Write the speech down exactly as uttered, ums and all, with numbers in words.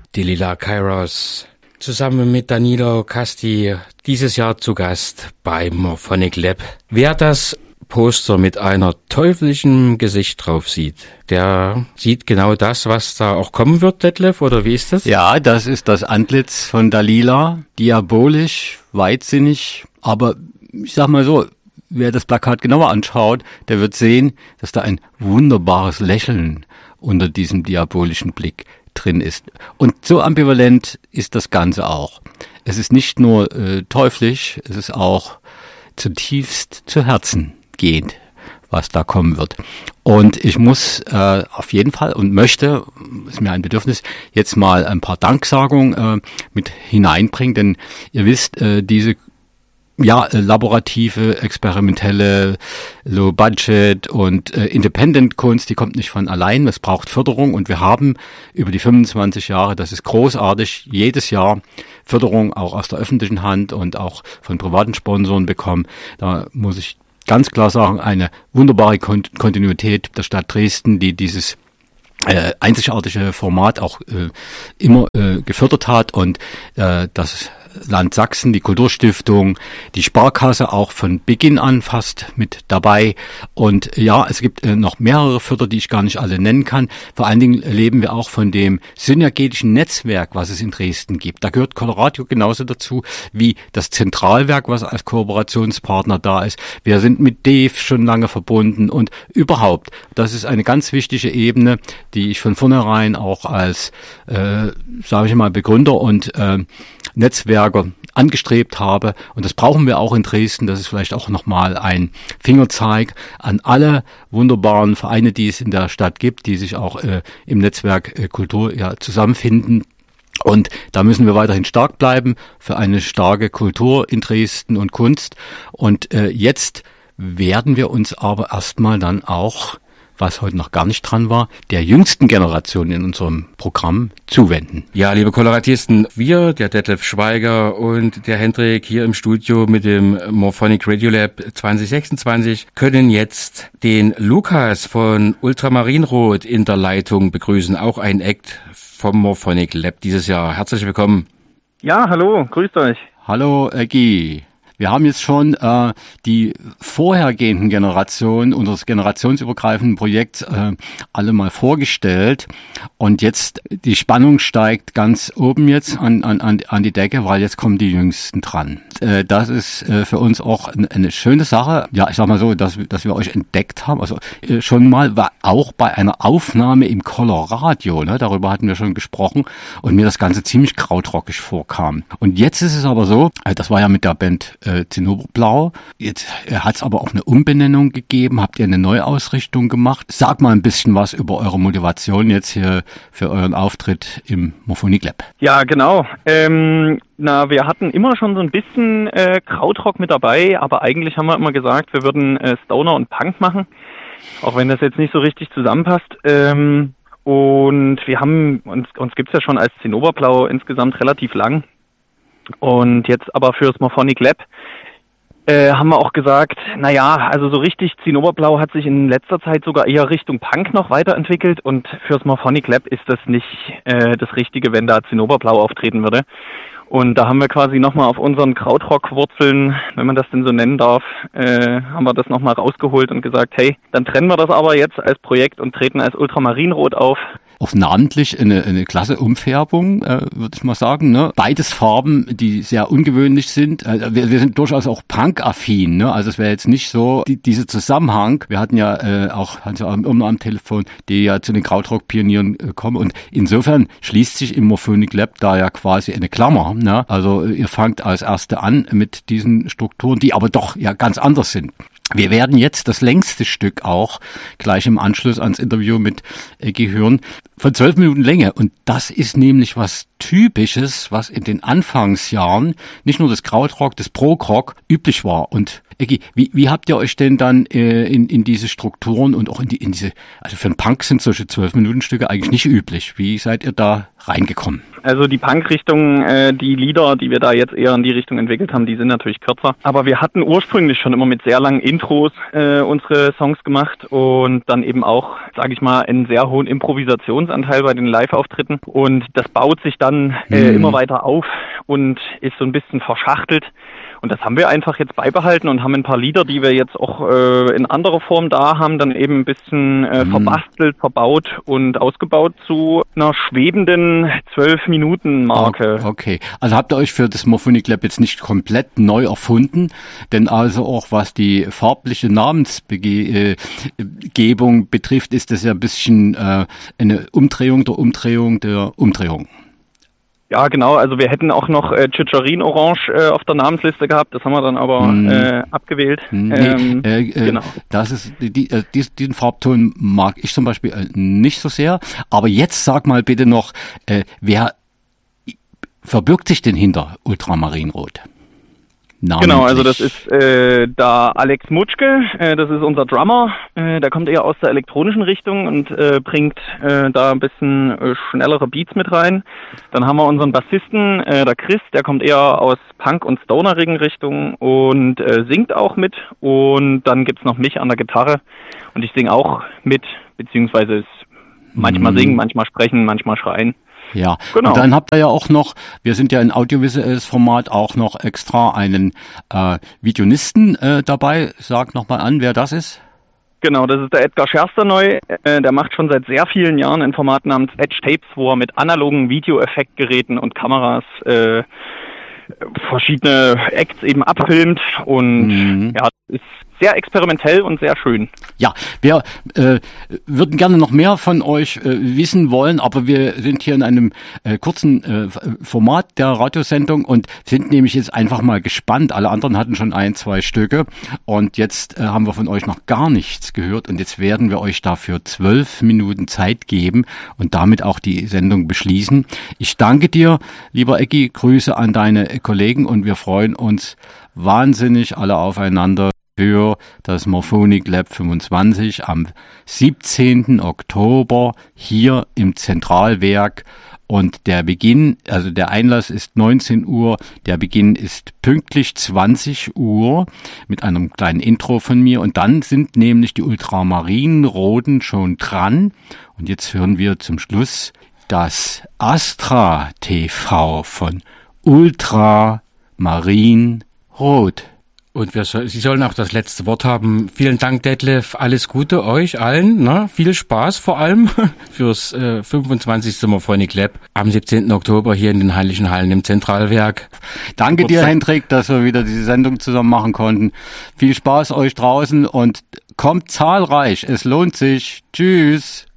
Die Lila Kairos zusammen mit Danilo Casti dieses Jahr zu Gast beim Morphonic Lab. Wer das Poster mit einer teuflischen Gesicht drauf sieht, der sieht genau das, was da auch kommen wird, Detlef, oder wie ist das? Ja, das ist das Antlitz von Dalila, diabolisch, weitsinnig, aber ich sag mal so, wer das Plakat genauer anschaut, der wird sehen, dass da ein wunderbares Lächeln unter diesem diabolischen Blick drin ist. Und so ambivalent ist das Ganze auch. Es ist nicht nur äh, teuflisch, es ist auch zutiefst zu Herzen gehend, was da kommen wird. Und ich muss äh, auf jeden Fall und möchte, ist mir ein Bedürfnis, jetzt mal ein paar Danksagungen äh, mit hineinbringen, denn ihr wisst, äh, diese ja, laborative, experimentelle, Low-Budget und äh, Independent-Kunst, die kommt nicht von allein, es braucht Förderung und wir haben über die fünfundzwanzig Jahre, das ist großartig, jedes Jahr Förderung auch aus der öffentlichen Hand und auch von privaten Sponsoren bekommen. Da muss ich ganz klar sagen, eine wunderbare Kont- Kontinuität der Stadt Dresden, die dieses äh, einzigartige Format auch äh, immer äh, gefördert hat und äh, das Land Sachsen, die Kulturstiftung, die Sparkasse auch von Beginn an fast mit dabei. Und ja, es gibt äh, noch mehrere Förder, die ich gar nicht alle nennen kann. Vor allen Dingen leben wir auch von dem synergetischen Netzwerk, was es in Dresden gibt. Da gehört Coloradio genauso dazu wie das Zentralwerk, was als Kooperationspartner da ist. Wir sind mit D E F schon lange verbunden und überhaupt, das ist eine ganz wichtige Ebene, die ich von vornherein auch als, äh, sage ich mal, Begründer und äh, Netzwerker angestrebt habe. Und das brauchen wir auch in Dresden. Das ist vielleicht auch nochmal ein Fingerzeig an alle wunderbaren Vereine, die es in der Stadt gibt, die sich auch äh, im Netzwerk äh, Kultur ja zusammenfinden. Und da müssen wir weiterhin stark bleiben für eine starke Kultur in Dresden und Kunst. Und äh, jetzt werden wir uns aber erstmal dann auch, was heute noch gar nicht dran war, der jüngsten Generation in unserem Programm zuwenden. Ja, liebe Koloratisten, wir, der Detlef Schweiger und der Hendrik hier im Studio mit dem Morphonic Radio Lab zwanzig sechsundzwanzig können jetzt den Lukas von Ultramarinrot in der Leitung begrüßen. Auch ein Act vom Morphonic Lab dieses Jahr. Herzlich willkommen. Ja, hallo, grüßt euch. Hallo, Eggy. Wir haben jetzt schon äh, die vorhergehenden Generationen unseres generationsübergreifenden Projekts äh, alle mal vorgestellt und jetzt die Spannung steigt ganz oben jetzt an an an die Decke, weil jetzt kommen die Jüngsten dran. Äh, das ist äh, für uns auch eine, eine schöne Sache. Ja, ich sag mal so, dass dass wir euch entdeckt haben. Also äh, schon mal war auch bei einer Aufnahme im Coloradio, ne, darüber hatten wir schon gesprochen und mir das Ganze ziemlich krautrockig vorkam. Und jetzt ist es aber so, äh, das war ja mit der Band äh, Zinnoberblau. Jetzt hat es aber auch eine Umbenennung gegeben. Habt ihr eine Neuausrichtung gemacht? Sag mal ein bisschen was über eure Motivation jetzt hier für euren Auftritt im Morphonic Lab. Ja, genau. Ähm, na, wir hatten immer schon so ein bisschen äh, Krautrock mit dabei, aber eigentlich haben wir immer gesagt, wir würden äh, Stoner und Punk machen, auch wenn das jetzt nicht so richtig zusammenpasst. Ähm, und wir haben, uns, uns gibt's ja schon als Zinnoberblau insgesamt relativ lang. Und jetzt aber fürs Morphonic Lab äh, haben wir auch gesagt, naja, also so richtig Zinnoberblau hat sich in letzter Zeit sogar eher Richtung Punk noch weiterentwickelt und fürs Morphonic Lab ist das nicht äh, das Richtige, wenn da Zinnoberblau auftreten würde. Und da haben wir quasi nochmal auf unseren Krautrock-Wurzeln, wenn man das denn so nennen darf, äh, haben wir das nochmal rausgeholt und gesagt, hey, dann trennen wir das aber jetzt als Projekt und treten als Ultramarinrot auf. Auf namentlich eine, eine klasse Umfärbung, äh, würde ich mal sagen. Ne? Beides Farben, die sehr ungewöhnlich sind. Äh, wir, wir sind durchaus auch Punk-affin. Ne? Also es wäre jetzt nicht so, die, dieser Zusammenhang. Wir hatten ja äh, auch Hans immer am Telefon, die ja zu den Krautrock-Pionieren äh, kommen. Und insofern schließt sich im Morphonic Lab da ja quasi eine Klammer. Ne? Also ihr fangt als Erste an mit diesen Strukturen, die aber doch ja ganz anders sind. Wir werden jetzt das längste Stück auch gleich im Anschluss ans Interview mit Eggy hören, von zwölf Minuten Länge. Und das ist nämlich was Typisches, was in den Anfangsjahren nicht nur des Krautrock, des Prog-Rock üblich war. Und Eggy, wie, wie habt ihr euch denn dann äh, in, in diese Strukturen und auch in, die, in diese, also für einen Punk sind solche zwölf Minuten Stücke eigentlich nicht üblich. Wie seid ihr da reingekommen? Also die Punk-Richtung, äh, die Lieder, die wir da jetzt eher in die Richtung entwickelt haben, die sind natürlich kürzer. Aber wir hatten ursprünglich schon immer mit sehr langen Intros äh, unsere Songs gemacht und dann eben auch, sage ich mal, einen sehr hohen Improvisationsanteil bei den Live-Auftritten. Und das baut sich dann äh, mhm. immer weiter auf und ist so ein bisschen verschachtelt. Und das haben wir einfach jetzt beibehalten und haben ein paar Lieder, die wir jetzt auch äh, in anderer Form da haben, dann eben ein bisschen äh, Mhm. verbastelt, verbaut und ausgebaut zu einer schwebenden zwölf-Minuten-Marke. Okay, also habt ihr euch für das Morphonic Lab jetzt nicht komplett neu erfunden, denn also auch was die farbliche Namensgebung betrifft, ist das ja ein bisschen äh, eine Umdrehung der Umdrehung der Umdrehung. Ja, genau. Also wir hätten auch noch äh, Cicerin Orange äh, auf der Namensliste gehabt. Das haben wir dann aber Hm. äh, abgewählt. Nee, Ähm, äh, äh, genau. Das ist die, äh, dies, diesen Farbton mag ich zum Beispiel äh, nicht so sehr. Aber jetzt sag mal bitte noch, äh, wer verbirgt sich denn hinter Ultramarinrot? Namentlich. Genau, also das ist äh, da Alex Mutschke, äh, das ist unser Drummer, äh, der kommt eher aus der elektronischen Richtung und äh, bringt äh, da ein bisschen äh, schnellere Beats mit rein. Dann haben wir unseren Bassisten, äh, der Chris, der kommt eher aus Punk- und Stonerigen Richtung und äh, singt auch mit. Und dann gibt's noch mich an der Gitarre und ich singe auch mit, beziehungsweise ist manchmal Mhm. singen, manchmal sprechen, manchmal schreien. Ja, Genau. und dann habt ihr ja auch noch, wir sind ja ein audiovisuelles Format, auch noch extra einen äh, Videonisten äh, dabei. Sag nochmal an, wer das ist. Genau, das ist der Edgar Scherster neu. Äh, der macht schon seit sehr vielen Jahren ein Format namens Edge Tapes, wo er mit analogen Videoeffektgeräten und Kameras äh, verschiedene Acts eben abfilmt. Und Mhm. ja, ist sehr experimentell und sehr schön. Ja, wir äh, würden gerne noch mehr von euch äh, wissen wollen, aber wir sind hier in einem äh, kurzen äh, Format der Radiosendung und sind nämlich jetzt einfach mal gespannt. Alle anderen hatten schon ein, zwei Stücke und jetzt äh, haben wir von euch noch gar nichts gehört und jetzt werden wir euch dafür zwölf Minuten Zeit geben und damit auch die Sendung beschließen. Ich danke dir, lieber Ecki, Grüße an deine Kollegen und wir freuen uns wahnsinnig alle aufeinander für das Morphonic Lab fünfundzwanzig am siebzehnten Oktober hier im Zentralwerk. Und der Beginn, also der Einlass ist neunzehn Uhr, der Beginn ist pünktlich zwanzig Uhr mit einem kleinen Intro von mir. Und dann sind nämlich die Ultramarinroten schon dran. Und jetzt hören wir zum Schluss das Astra T V von Ultramarinrot. Und wir soll, Sie sollen auch das letzte Wort haben. Vielen Dank, Detlef. Alles Gute euch allen. Ne? Viel Spaß vor allem fürs äh, fünfundzwanzigste Morphonic Lab am siebzehnten Oktober hier in den Heiligen Hallen im Zentralwerk. Danke dir, Geburtstag. Hendrik, dass wir wieder diese Sendung zusammen machen konnten. Viel Spaß euch draußen und kommt zahlreich. Es lohnt sich. Tschüss.